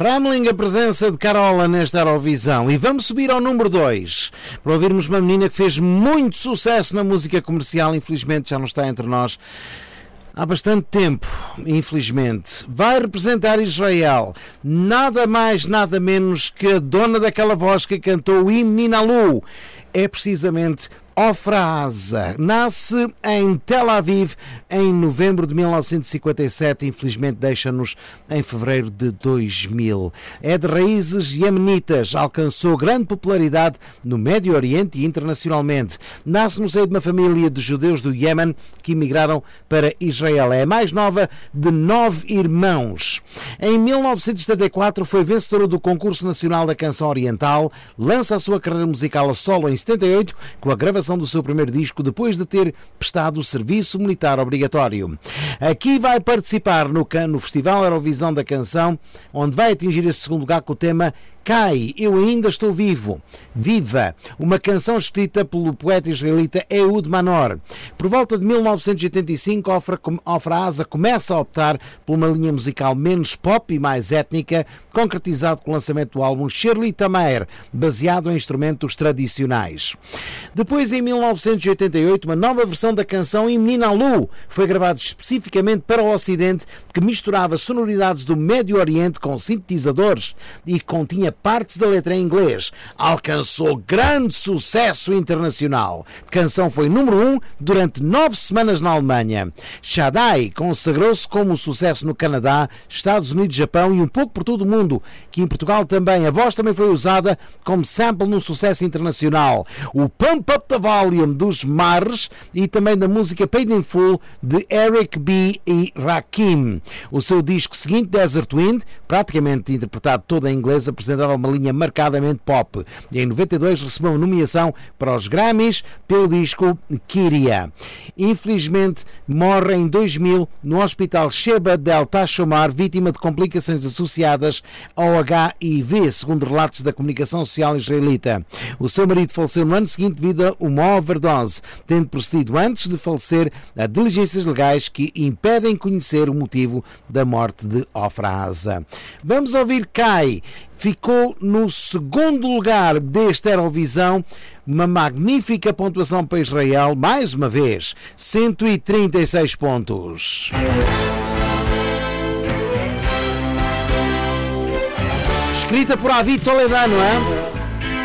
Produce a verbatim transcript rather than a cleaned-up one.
Framling, a presença de Carola nesta Eurovisão. E vamos subir ao número dois para ouvirmos uma menina que fez muito sucesso na música comercial. Infelizmente já não está entre nós há bastante tempo, infelizmente. Vai representar Israel, nada mais, nada menos que a dona daquela voz que cantou o hino Ninalu. É precisamente Ofra Haza. Nasce em Tel Aviv em novembro de mil novecentos e cinquenta e sete, infelizmente deixa-nos em fevereiro de dois mil. É de raízes iemenitas, alcançou grande popularidade no Médio Oriente e internacionalmente. Nasce no seio de uma família de judeus do Iémen que emigraram para Israel. É a mais nova de nove irmãos. Em mil novecentos e setenta e quatro foi vencedora do Concurso Nacional da Canção Oriental, lança a sua carreira musical a solo em setenta e oito com a gravação do seu primeiro disco depois de ter prestado o serviço militar obrigatório. Aqui vai participar no, no Festival Eurovisão da Canção, onde vai atingir esse segundo lugar com o tema Cai, Eu Ainda Estou Vivo. Viva! Uma canção escrita pelo poeta israelita Ehud Manor. Por volta de mil novecentos e oitenta e cinco, Ofra Haza começa a optar por uma linha musical menos pop e mais étnica, concretizado com o lançamento do álbum Shirley Tamer, baseado em instrumentos tradicionais. Depois, em mil novecentos e oitenta e oito, uma nova versão da canção Ninalu foi gravada especificamente para o Ocidente, que misturava sonoridades do Médio Oriente com sintetizadores e continha partes da letra em inglês. Alcançou grande sucesso internacional. A canção foi número um durante nove semanas na Alemanha. Shaddai consagrou-se como sucesso no Canadá, Estados Unidos, Japão e um pouco por todo o mundo, que em Portugal também. A voz também foi usada como sample num sucesso internacional. O Pump Up the Volume dos Mars e também da música Paid in Full de Eric B. e Rakim. O seu disco seguinte, Desert Wind, praticamente interpretado todo em inglês, apresentava uma linha marcadamente pop. E em noventa e dois recebeu uma nomeação para os Grammys pelo disco Kyria. Infelizmente morre em dois mil no Hospital Sheba del Tashomar, vítima de complicações associadas ao H I V, segundo relatos da comunicação social israelita. O seu marido faleceu no ano seguinte devido a uma overdose, tendo procedido antes de falecer a diligências legais que impedem conhecer o motivo da morte de Ofra Haza. Vamos ouvir Cai. Ficou no segundo lugar desta Eurovisão, uma magnífica pontuação para Israel, mais uma vez, cento e trinta e seis pontos. Escrita por Avi Toledano, é?